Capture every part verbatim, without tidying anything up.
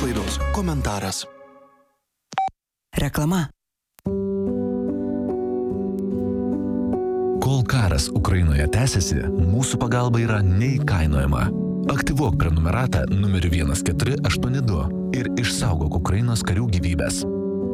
laidos komentaras. Reklama. Kol karas Ukrainoje tęsiasi, mūsų pagalba yra neįkainojama. Aktyvuok prenumeratą numeriu vienas keturi aštuoni du ir išsaugok Ukrainos karių gyvybės.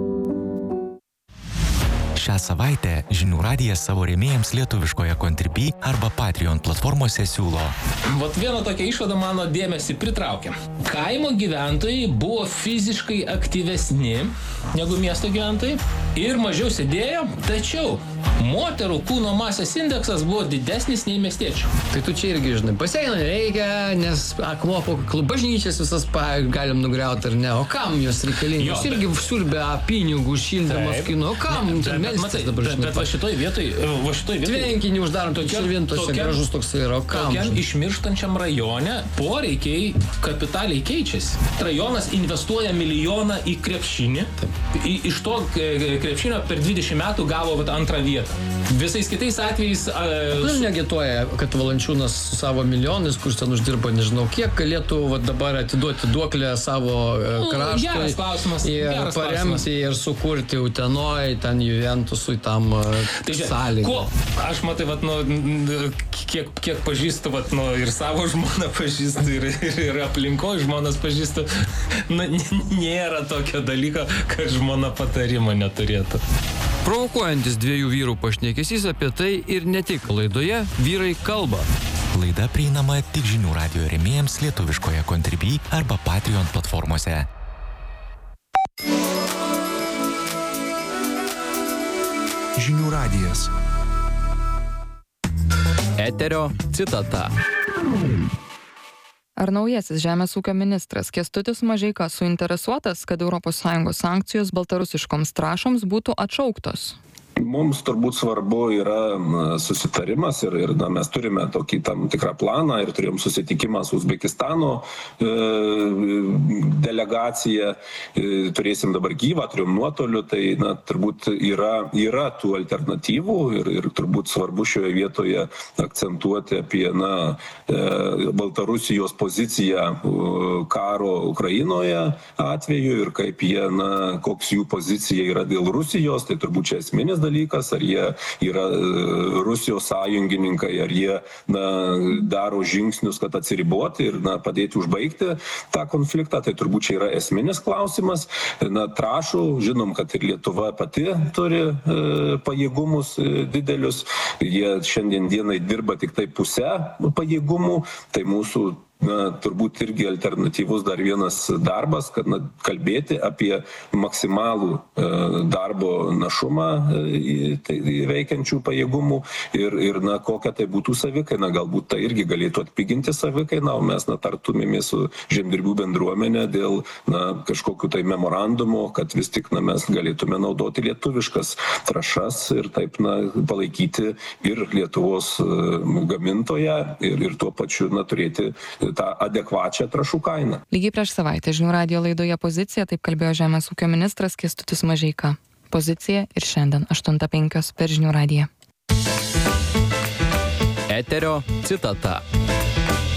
Šią savaitę Žinių radijas savo rėmėjams lietuviškoje Contribui arba Patreon platformose siūlo. Vat viena tokia išvada mano dėmesį pritraukė. Kaimo gyventojai buvo fiziškai aktyvesni negu miesto gyventojai ir mažiau sėdėjo, tačiau moterų kūno masės indeksas buvo didesnis nei miestiečių. Tai tu čia irgi, žinai, baseino nereikia, nes akmuo po kaklu bažnyčias visas pa, galim nugriauti ar ne. O kam jos reikalingi? Jūs irgi siurbė pinigų, šildymas kino. O kam? Ne, bet, bet, matai, bet, bet va šitoj vietoj, va šitoj vietoj... Tvenkinį uždarom, tokia širvintose gražus toks yra. O kam? Tokiam išmirštančiam rajone poreikiai kapitaliai keičiasi. Rajonas investuoja milijoną į krepšinį. Į, iš to krepšinio per dvidešimt metų gavo vat, antrą vietą. Visais kitais atvejais... Uh, su... Negituoja, kad Valančiūnas su savo milijonais, kur ten uždirba nežinau kiek, galėtų va, dabar atiduoti duoklę savo uh, kraštui. Geras klausimas. Ir geras paremti klausimas. Ir sukurti Utenoj, ten Juventusui tam uh, tai sąlygą. Aš matai, vat, nu, kiek, kiek pažįstu, vat, nu, ir savo žmoną pažįstu, ir, ir, ir aplinkoj žmonas pažįstu. Na, nėra tokio dalyko, kad žmona patarimo neturėtų. Provokuojantis dviejų vyrų pašnekesys apie tai ir ne tik laidoje Vyrai kalba. Laida prieinama tik Žinių radijo rėmėjams lietuviškoje Contribui arba Patreon platformose. Žinių radijas. Eterio citata. Ar naujasis žemės ūkio ministras Kęstutis Mažeika suinteresuotas, kad Europos Sąjungos sankcijos baltarusiškoms trąšoms būtų atšauktos? Mums turbūt svarbu yra susitarimas ir, ir na, mes turime tokį tam tikrą planą ir turėjom susitikimą su Uzbekistano e, delegacija, e, turėsim dabar gyvą, turėjom nuotoliu, tai na, turbūt yra, yra tų alternatyvų ir, ir turbūt svarbu šioje vietoje akcentuoti apie na, e, Baltarusijos poziciją karo Ukrainoje atveju ir kaip jie, na, koks jų pozicija yra dėl Rusijos, tai turbūt čia esminis dalykas. dalykas, ar jie yra Rusijos sąjungininkai, ar jie na, daro žingsnius, kad atsiriboti ir na, padėti užbaigti tą konfliktą, tai turbūt čia yra esminis klausimas. Na, trąšų, žinom, kad ir Lietuva pati turi e, pajėgumus e, didelius, jie šiandien dienai dirba tik tai pusę pajėgumų, tai mūsų na, turbūt irgi alternatyvus dar vienas darbas, kad na, kalbėti apie maksimalų e, darbo našumą e, tai, veikiančių pajėgumų ir, ir na, kokia tai būtų savikaina. Galbūt tai irgi galėtų atpiginti savikainą, o mes na, tartumėmės su žemdirbių bendruomenė dėl na, kažkokiu tai memorandumo, kad vis tik na, mes galėtume naudoti lietuviškas trąšas ir taip na, palaikyti ir Lietuvos e, gamintoją ir, ir tuo pačiu na, turėti tą adekvačią trąšų kainą. Lygiai prieš savaitę Žinių radijo laidoje Pozicija taip kalbėjo žemės ūkio ministras Kęstutis Mažeika. Pozicija ir šiandien aštuntą penkios per Žinių radiją. Eterio citata.